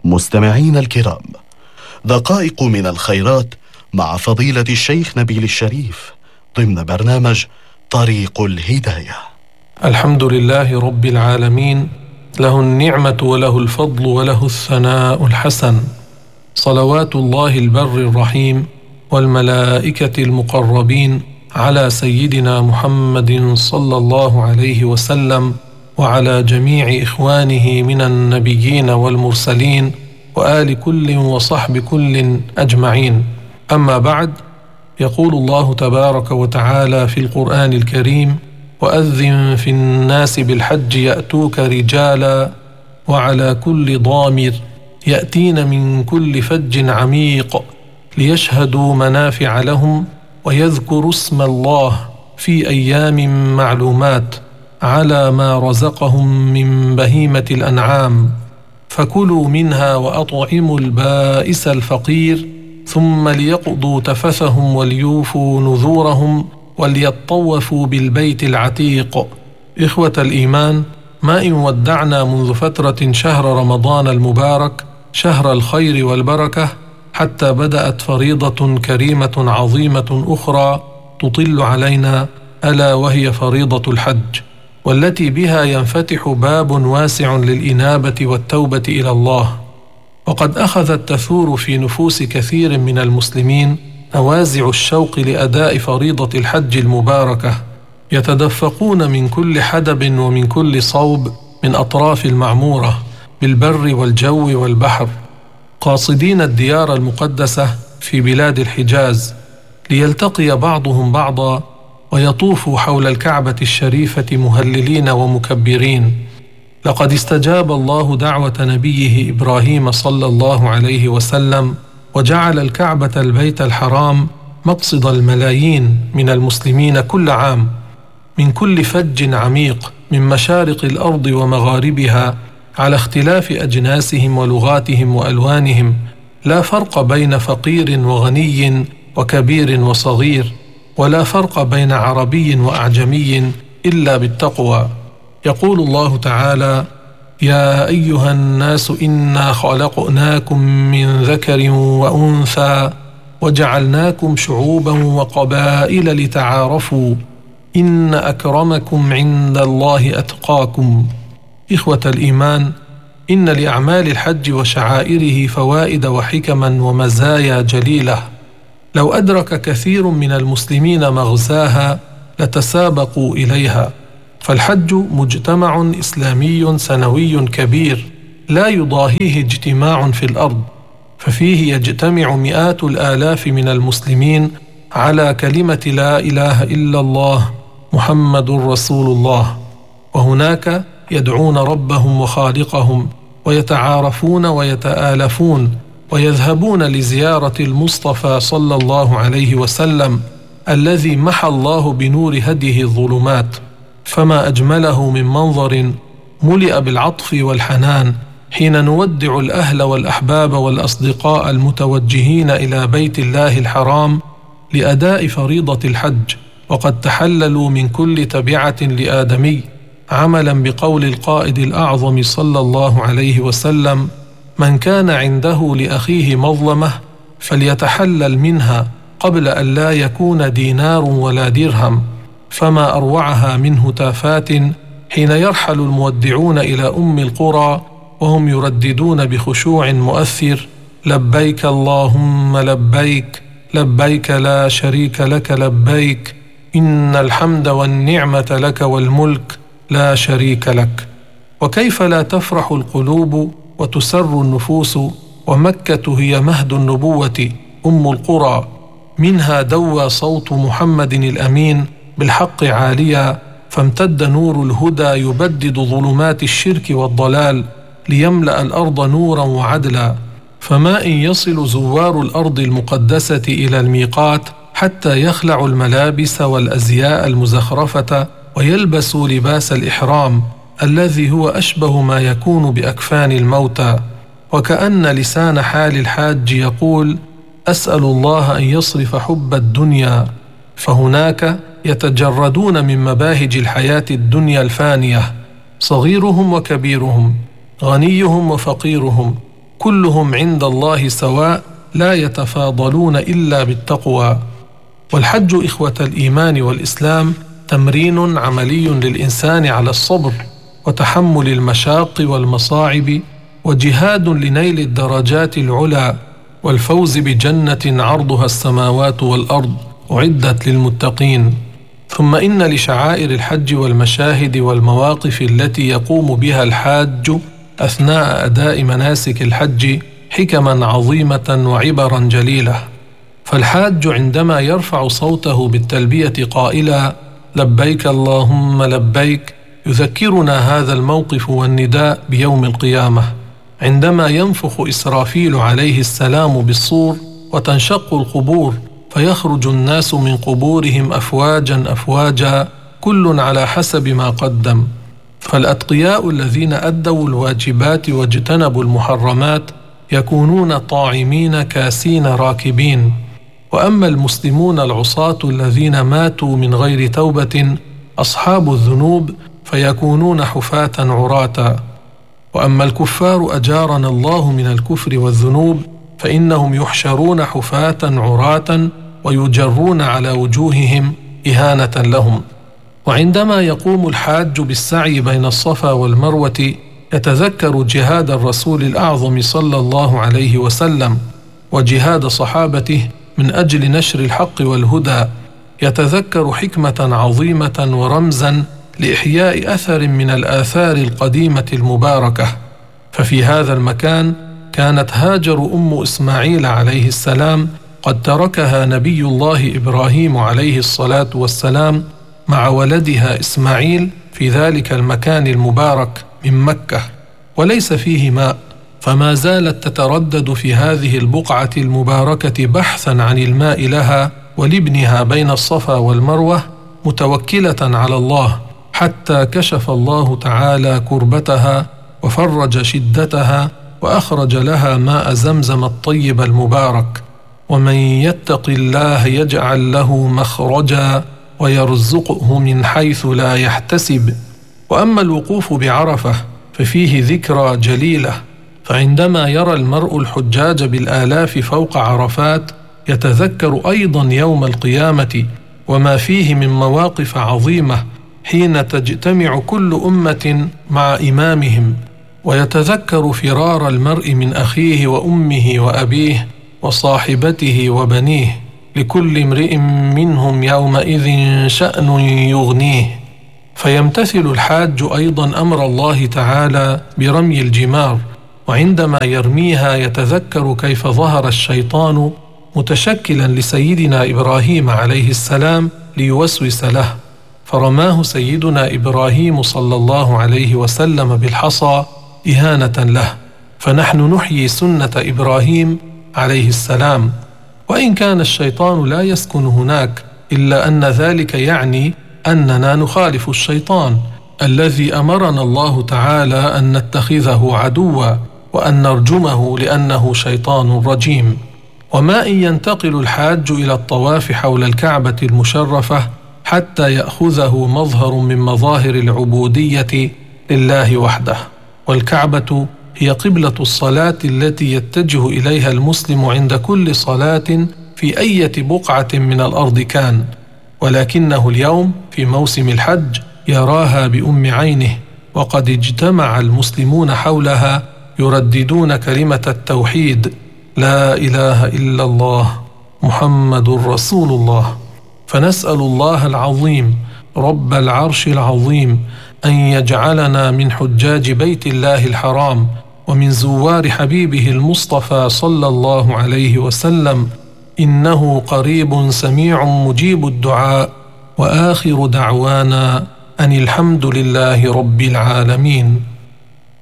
مستمعين الكرام، دقائق من الخيرات مع فضيلة الشيخ نبيل الشريف ضمن برنامج طريق الهداية. الحمد لله رب العالمين، له النعمة وله الفضل وله الثناء الحسن، صلوات الله البر الرحيم والملائكة المقربين على سيدنا محمد صلى الله عليه وسلم وعلى جميع إخوانه من النبيين والمرسلين وآل كل وصحب كل أجمعين. أما بعد، يقول الله تبارك وتعالى في القرآن الكريم: وأذن في الناس بالحج يأتوك رجالا وعلى كل ضامر يأتين من كل فج عميق ليشهدوا منافع لهم ويذكروا اسم الله في أيام معلومات على ما رزقهم من بهيمة الأنعام، فكلوا منها وأطعموا البائس الفقير، ثم ليقضوا تفثهم وليوفوا نذورهم وليطوفوا بالبيت العتيق. إخوة الإيمان، ما إن ودعنا منذ فترة شهر رمضان المبارك، شهر الخير والبركة، حتى بدأت فريضة كريمة عظيمة أخرى تطل علينا، ألا وهي فريضة الحج، والتي بها ينفتح باب واسع للإنابة والتوبة إلى الله. وقد أخذت تثور في نفوس كثير من المسلمين نوازع الشوق لأداء فريضة الحج المباركة، يتدفقون من كل حدب ومن كل صوب من أطراف المعمورة بالبر والجو والبحر، قاصدين الديار المقدسة في بلاد الحجاز، ليلتقي بعضهم بعضا ويطوفوا حول الكعبة الشريفة مهللين ومكبرين. لقد استجاب الله دعوة نبيه إبراهيم صلى الله عليه وسلم، وجعل الكعبة البيت الحرام مقصد الملايين من المسلمين كل عام، من كل فج عميق من مشارق الأرض ومغاربها، على اختلاف أجناسهم ولغاتهم وألوانهم، لا فرق بين فقير وغني وكبير وصغير، ولا فرق بين عربي وأعجمي إلا بالتقوى. يقول الله تعالى: يا أيها الناس إنا خلقناكم من ذكر وأنثى وجعلناكم شعوبا وقبائل لتعارفوا إن أكرمكم عند الله أتقاكم. إخوة الإيمان، إن لأعمال الحج وشعائره فوائد وحكما ومزايا جليلة، لو أدرك كثير من المسلمين مغزاها لتسابقوا إليها. فالحج مجتمع إسلامي سنوي كبير لا يضاهيه اجتماع في الأرض، ففيه يجتمع مئات الآلاف من المسلمين على كلمة لا إله إلا الله محمد رسول الله، وهناك يدعون ربهم وخالقهم ويتعارفون ويتآلفون، ويذهبون لزيارة المصطفى صلى الله عليه وسلم الذي محى الله بنور هديه الظلمات. فما أجمله من منظر ملئ بالعطف والحنان حين نودع الأهل والأحباب والأصدقاء المتوجهين إلى بيت الله الحرام لأداء فريضة الحج، وقد تحللوا من كل تبعة لآدمي، عملا بقول القائد الأعظم صلى الله عليه وسلم: من كان عنده لأخيه مظلمة فليتحلل منها قبل أن لا يكون دينار ولا درهم. فما أروعها من هتافات حين يرحل المودعون إلى أم القرى وهم يرددون بخشوع مؤثر: لبيك اللهم لبيك، لبيك لا شريك لك لبيك، إن الحمد والنعمة لك والملك لا شريك لك. وكيف لا تفرح القلوب وتسر النفوس، ومكة هي مهد النبوة أم القرى، منها دوى صوت محمد الأمين بالحق عاليا، فامتد نور الهدى يبدد ظلمات الشرك والضلال ليملأ الأرض نورا وعدلا. فما إن يصل زوار الأرض المقدسة إلى الميقات حتى يخلعوا الملابس والأزياء المزخرفة ويلبسوا لباس الإحرام الذي هو أشبه ما يكون بأكفان الموتى، وكأن لسان حال الحاج يقول: أسأل الله أن يصرف حب الدنيا. فهناك يتجردون من مباهج الحياة الدنيا الفانية، صغيرهم وكبيرهم، غنيهم وفقيرهم، كلهم عند الله سواء لا يتفاضلون إلا بالتقوى. والحج إخوة الإيمان والإسلام تمرين عملي للإنسان على الصبر وتحمل المشاق والمصاعب، وجهاد لنيل الدرجات العلى والفوز بجنة عرضها السماوات والأرض أعدت للمتقين. ثم إن لشعائر الحج والمشاهد والمواقف التي يقوم بها الحاج أثناء أداء مناسك الحج حكما عظيمة وعبرا جليلة. فالحاج عندما يرفع صوته بالتلبية قائلا لبيك اللهم لبيك يذكرنا هذا الموقف والنداء بيوم القيامة، عندما ينفخ إسرافيل عليه السلام بالصور وتنشق القبور فيخرج الناس من قبورهم أفواجا أفواجا كل على حسب ما قدم. فالأتقياء الذين أدوا الواجبات واجتنبوا المحرمات يكونون طاعمين كاسين راكبين، وأما المسلمون العصاة الذين ماتوا من غير توبة أصحاب الذنوب فيكونون حفاة عراة. وأما الكفار أجارنا الله من الكفر والذنوب فإنهم يحشرون حفاة عراة ويجرون على وجوههم إهانة لهم. وعندما يقوم الحاج بالسعي بين الصفا والمروة يتذكر جهاد الرسول الأعظم صلى الله عليه وسلم وجهاد صحابته من أجل نشر الحق والهدى، يتذكر حكمة عظيمة ورمزا لإحياء أثر من الآثار القديمة المباركة. ففي هذا المكان كانت هاجر أم إسماعيل عليه السلام قد تركها نبي الله إبراهيم عليه الصلاة والسلام مع ولدها إسماعيل في ذلك المكان المبارك من مكة، وليس فيه ماء، فما زالت تتردد في هذه البقعة المباركة بحثا عن الماء لها ولابنها بين الصفا والمروة متوكلة على الله، حتى كشف الله تعالى كربتها وفرج شدتها وأخرج لها ماء زمزم الطيب المبارك. ومن يتق الله يجعل له مخرجا ويرزقه من حيث لا يحتسب. وأما الوقوف بعرفة ففيه ذكرى جليلة، فعندما يرى المرء الحجاج بالآلاف فوق عرفات يتذكر أيضا يوم القيامة وما فيه من مواقف عظيمة حين تجتمع كل أمة مع إمامهم، ويتذكر فرار المرء من أخيه وأمه وأبيه وصاحبته وبنيه، لكل امرئ منهم يومئذ شأن يغنيه. فيمتثل الحاج أيضا أمر الله تعالى برمي الجمار، وعندما يرميها يتذكر كيف ظهر الشيطان متشكلا لسيدنا إبراهيم عليه السلام ليوسوس له، فرماه سيدنا إبراهيم صلى الله عليه وسلم بالحصى إهانة له. فنحن نحيي سنة إبراهيم عليه السلام، وإن كان الشيطان لا يسكن هناك، إلا أن ذلك يعني أننا نخالف الشيطان الذي أمرنا الله تعالى أن نتخذه عدوا وأن نرجمه لأنه شيطان رجيم. وما إن ينتقل الحاج إلى الطواف حول الكعبة المشرفة حتى يأخذه مظهر من مظاهر العبودية لله وحده. والكعبة هي قبلة الصلاة التي يتجه إليها المسلم عند كل صلاة في أي بقعة من الأرض كان، ولكنه اليوم في موسم الحج يراها بأم عينه، وقد اجتمع المسلمون حولها يرددون كلمة التوحيد لا إله إلا الله محمد رسول الله. فنسأل الله العظيم رب العرش العظيم أن يجعلنا من حجاج بيت الله الحرام ومن زوار حبيبه المصطفى صلى الله عليه وسلم، إنه قريب سميع مجيب الدعاء. وآخر دعوانا أن الحمد لله رب العالمين.